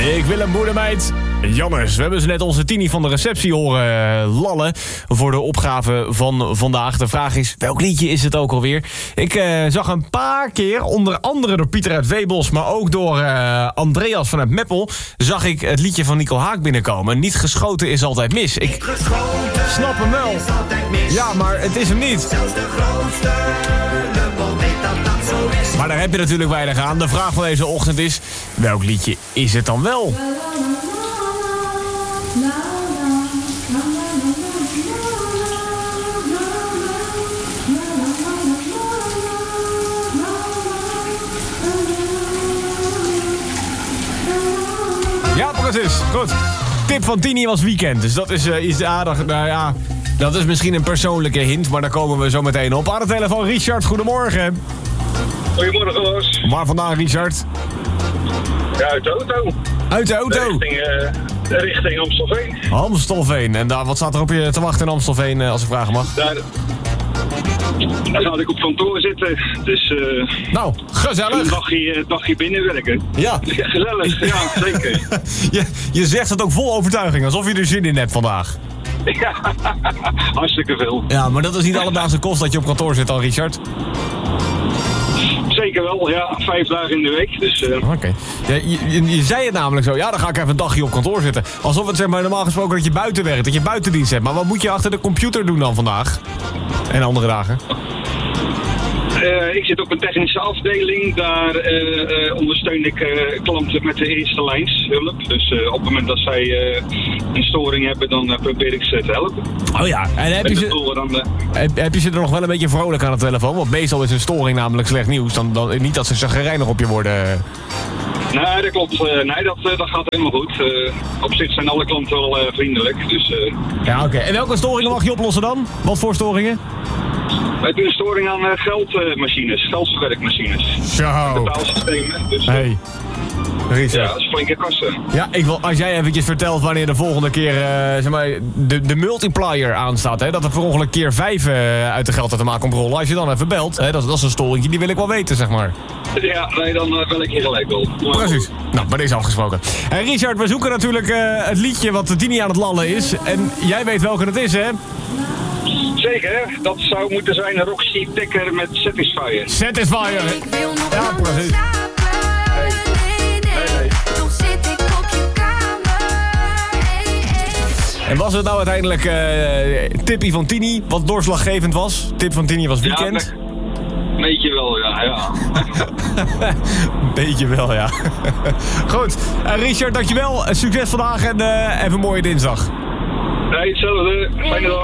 Ik wil een moedermeid. Jannes, we hebben ze net onze Tini van de receptie horen lallen voor de opgave van vandaag. De vraag is, welk liedje is het ook alweer? Ik zag een paar keer, onder andere door Pieter uit Weebos, maar ook door Andreas vanuit Meppel, zag ik het liedje van Nico Haak binnenkomen. Niet geschoten is altijd mis. Ik snap hem wel. Ja, maar het is hem niet. Zelfs de grootste lummel weet dat dat zo is. Maar daar heb je natuurlijk weinig aan. De vraag van deze ochtend is, welk liedje is het dan wel? Ja, precies. Goed. Tip van Tini was weekend. Dus dat is iets aardig. Nou ja, dat is misschien een persoonlijke hint, maar daar komen we zo meteen op. Aan de telefoon Richard, goedemorgen. Goedemorgen, Los. Waar vandaan, Richard? Ja, uit de auto. Uit de auto? Richting Amstelveen. Amstelveen. En daar, wat staat er op je te wachten in Amstelveen, als ik vragen mag? Daar zal ik op kantoor zitten. Dus Nou, gezellig. een dagje binnenwerken. Ja. Gezellig, ja, zeker. Je zegt het ook vol overtuiging, alsof je er zin in hebt vandaag. Ja, hartstikke veel. Ja, maar dat is niet alledaagse kost dat je op kantoor zit dan, Richard? Zeker wel, ja. 5 dagen in de week. Dus, Oké. Ja, je zei het namelijk zo. Ja, dan ga ik even een dagje op kantoor zitten. Alsof het zeg maar normaal gesproken dat je buiten werkt, dat je buitendienst hebt. Maar wat moet je achter de computer doen dan vandaag? En andere dagen? ik zit op een technische afdeling. Daar ondersteun ik klanten met de eerste lijnshulp. Dus op het moment dat zij een storing hebben, dan probeer ik ze te helpen. Oh ja, en heb je ze er nog wel een beetje vrolijk aan de telefoon? Want meestal is een storing namelijk slecht nieuws. Dan niet dat ze chagrijnig op je worden. Nee, dat klopt. Nee, dat gaat helemaal goed. Op zich zijn alle klanten wel vriendelijk. Dus, ja, oké. En welke storingen mag je oplossen dan? Wat voor storingen? Wij doen een storing aan geldmachines, geldverwerkmachines. Zo. Betaalsystemen. Dus, hey. Richard. Ja, dat is flinke kasten. Ja, als jij eventjes vertelt wanneer de volgende keer zeg maar, de multiplier aanstaat. Hè, dat er per ongeluk keer 5 uit de geldautomaat komt rollen. Als je dan even belt, hè, dat is een storingje, die wil ik wel weten, zeg maar. Ja, nee, dan bel ik je gelijk wel. Precies. Nou, maar deze is afgesproken. Richard, we zoeken natuurlijk het liedje wat de Tini aan het lallen is. En jij weet welke het is, hè? Zeker, dat zou moeten zijn Roxy Dekker met Satisfyer. Satisfyer. Ik wil nog Ja, langer precies. slapen. Nee. Nog zit ik op je kamer. En was het nou uiteindelijk tippie van Tini, wat doorslaggevend was? Tip van Tini was weekend? Ja, beetje wel, ja. Beetje wel, ja. Goed. Richard, dankjewel. Succes vandaag en even een mooie dinsdag. Nee, hetzelfde. Fijne dag.